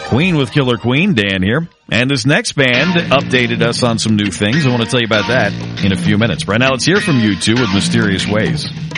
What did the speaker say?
Queen with Killer Queen, Dan here. And this next band updated us on some new things. I want to tell you about that in a few minutes. Right now, let's hear from U2 with Mysterious Ways.